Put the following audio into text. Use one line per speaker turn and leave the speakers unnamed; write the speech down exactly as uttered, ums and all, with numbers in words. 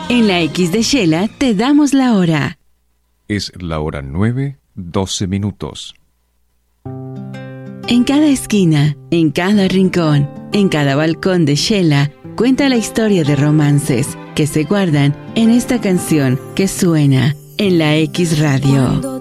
En la X de Shela te damos la hora.
Es la hora nueve, doce minutos.
En cada esquina, en cada rincón, en cada balcón de Shela, cuenta la historia de romances que se guardan en esta canción que suena en la X Radio.